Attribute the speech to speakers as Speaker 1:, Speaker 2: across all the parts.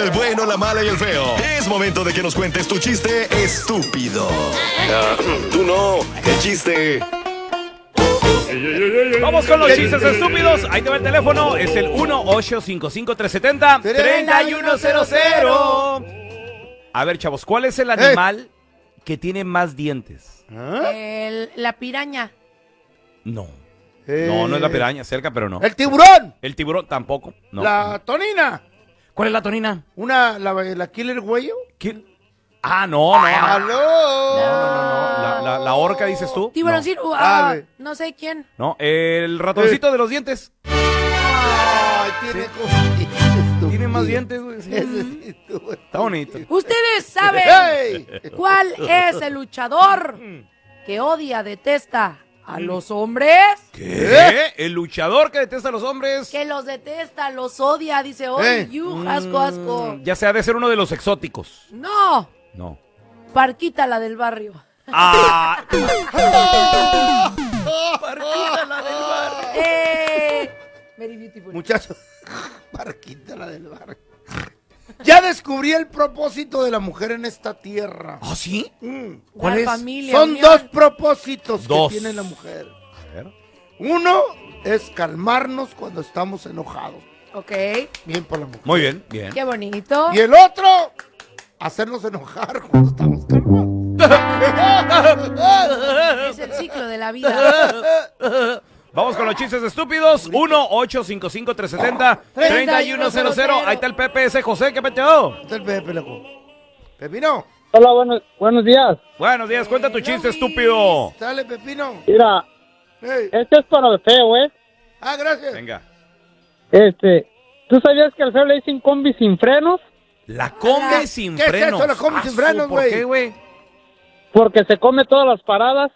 Speaker 1: el bueno, la mala y el feo. Es momento de que nos cuentes tu chiste estúpido. Tú no, el chiste.
Speaker 2: Vamos con los chistes estúpidos. Ahí te va el teléfono. Es el 1-855-370-3100. A ver, chavos, ¿cuál es el animal que tiene más dientes?
Speaker 3: La piraña.
Speaker 2: No. No es la piraña, cerca, pero no.
Speaker 4: ¡El tiburón!
Speaker 2: El tiburón tampoco. No.
Speaker 4: La tonina.
Speaker 2: ¿Cuál es la tonina?
Speaker 4: La killer whale.
Speaker 2: ¿Quién? Ah, no.
Speaker 4: ¡Aló!
Speaker 2: La orca, dices tú.
Speaker 3: Tiburoncito. No sé quién.
Speaker 2: No, el ratoncito de los dientes.
Speaker 4: Ay, tiene
Speaker 2: Tiene más dientes, güey. Sí. Está bonito.
Speaker 3: ¿Ustedes saben
Speaker 4: ¡Hey!
Speaker 3: cuál es el luchador que odia, detesta a los hombres?
Speaker 2: ¿Qué? ¿El luchador que detesta a los hombres?
Speaker 3: Que los detesta, los odia, dice, oye, asco.
Speaker 2: Ya se ha de ser uno de los exóticos.
Speaker 3: No,
Speaker 2: No.
Speaker 3: Parquita, la del barrio.
Speaker 2: ¡Ah!
Speaker 3: Parquita, la del barrio. Very beautiful.
Speaker 4: Muchachos, Parquita, la del barrio. Ya descubrí el propósito de la mujer en esta tierra.
Speaker 2: ¿Ah, sí?
Speaker 3: ¿Cuál
Speaker 2: es?
Speaker 3: familia,
Speaker 4: Son
Speaker 3: unión.
Speaker 4: dos propósitos
Speaker 2: Dos.
Speaker 4: que tiene la mujer.
Speaker 2: A ver.
Speaker 4: Uno es calmarnos cuando estamos enojados.
Speaker 3: Ok,
Speaker 4: Bien por la mujer.
Speaker 2: Muy bien, bien.
Speaker 3: qué bonito.
Speaker 4: Y el otro, hacernos enojar cuando estamos calmados.
Speaker 3: Es el ciclo de la vida.
Speaker 2: Vamos con los chistes estúpidos. 1-855-370-3100. Ahí está el Pepe ese José. ¿Qué peteo?
Speaker 4: Está el Pepe, loco. Pepino,
Speaker 5: Hola, buenos días.
Speaker 2: Buenos días. Cuenta tu chiste, estúpido.
Speaker 4: sale Pepino.
Speaker 5: Mira,
Speaker 4: Hey.
Speaker 5: este es para el feo, ¿eh?
Speaker 4: Gracias.
Speaker 2: Venga.
Speaker 5: ¿Tú sabías que al feo le dicen combi sin frenos?
Speaker 2: La come sin
Speaker 4: ¿Qué es
Speaker 2: frenos.
Speaker 4: eso, la come sin frenos,
Speaker 2: ¿Por
Speaker 4: güey?
Speaker 2: qué, güey?
Speaker 5: Porque se come todas las paradas.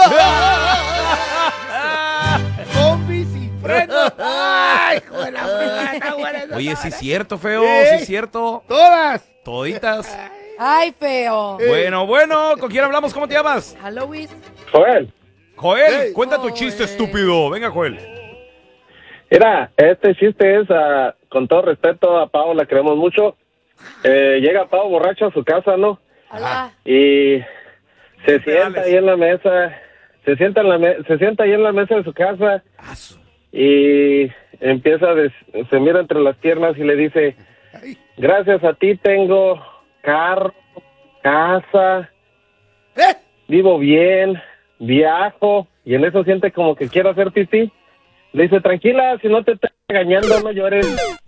Speaker 4: Combi sin freno. Ay, hijo de la buena, buena.
Speaker 2: Oye, sí es cierto, feo.
Speaker 4: ¿Eh?
Speaker 2: Sí es cierto.
Speaker 4: Todas.
Speaker 2: Toditas.
Speaker 3: Ay, feo.
Speaker 2: Bueno. ¿Con quién hablamos? ¿Cómo te llamas?
Speaker 3: Halloween.
Speaker 5: Joel,
Speaker 2: Joel,
Speaker 4: Hey.
Speaker 2: cuenta tu chiste, estúpido. Venga, Joel.
Speaker 5: mira, este chiste es, con todo respeto a Pau, la queremos mucho. Llega Pau borracho a su casa, ¿no?
Speaker 3: Hola.
Speaker 5: Y se sienta
Speaker 2: Pedales.
Speaker 5: ahí en la mesa, se sienta ahí en la mesa de su casa y se mira entre las piernas y le dice, gracias a ti tengo carro, casa, vivo bien, viajo, y en eso siente como que quiere hacer pipí. Le dice, tranquila, si no te estoy engañando, no llores.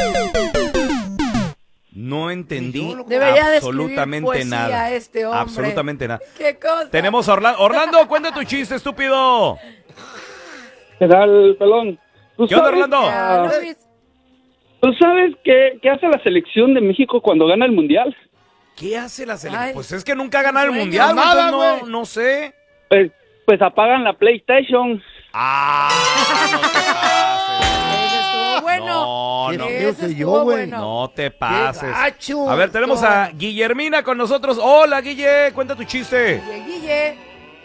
Speaker 2: No entendí
Speaker 3: Debería de
Speaker 2: absolutamente
Speaker 3: escribir poesía
Speaker 2: nada.
Speaker 3: este hombre.
Speaker 2: Absolutamente nada.
Speaker 3: ¿Qué cosa?
Speaker 2: Tenemos a Orlando. Orlando, cuenta tu chiste, estúpido.
Speaker 5: ¿Qué tal, pelón?
Speaker 2: ¿Qué onda, Orlando?
Speaker 3: Halloween.
Speaker 5: ¿Tú sabes qué hace la selección de México cuando gana el Mundial?
Speaker 2: ¿Qué hace la selección?
Speaker 3: Ay,
Speaker 2: Pues es que nunca ha ganado el
Speaker 3: sueño.
Speaker 2: mundial, güey,
Speaker 4: Nada,
Speaker 2: entonces
Speaker 4: güey.
Speaker 2: no sé.
Speaker 5: Pues apagan la PlayStation.
Speaker 2: Ah, no te
Speaker 3: Ese estuvo bueno.
Speaker 2: No, no.
Speaker 4: Yo
Speaker 3: Ese
Speaker 4: sé yo,
Speaker 3: estuvo
Speaker 4: güey.
Speaker 3: bueno.
Speaker 2: No te pases.
Speaker 4: gacho.
Speaker 2: A ver, tenemos a Guillermina con nosotros. Hola, Guille, cuenta tu chiste.
Speaker 3: Guille.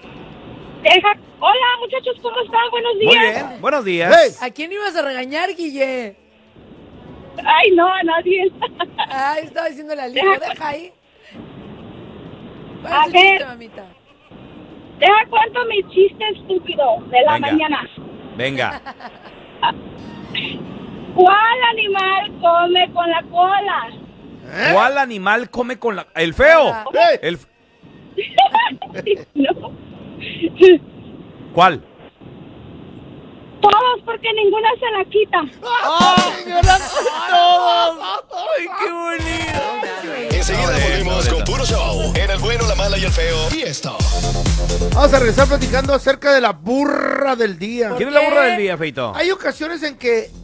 Speaker 6: Hola muchachos, ¿cómo están? Buenos
Speaker 2: Muy
Speaker 6: días.
Speaker 2: bien, buenos días.
Speaker 3: ¿A quién ibas a regañar, Guille?
Speaker 6: Ay, no, a nadie.
Speaker 3: Ay, estaba diciendo la línea. Deja ahí. ¿Cuál
Speaker 6: A
Speaker 3: es tu
Speaker 6: ver.
Speaker 3: chiste, mamita?
Speaker 6: Deja cuento mi chiste estúpido de la
Speaker 2: Venga.
Speaker 6: mañana.
Speaker 2: Venga.
Speaker 6: ¿Cuál animal come con la cola?
Speaker 2: ¿Cuál animal come con la... El feo? El...
Speaker 6: No.
Speaker 2: ¿Cuál?
Speaker 6: Todos, porque ninguna se la quita.
Speaker 2: ¡Ay, qué bonito!
Speaker 1: Enseguida volvemos con puro show en el bueno, la mala y el feo. Y esto.
Speaker 4: Vamos a regresar platicando acerca de la burra del día.
Speaker 2: ¿Quién es la burra del día, Feito?
Speaker 4: Hay ocasiones en que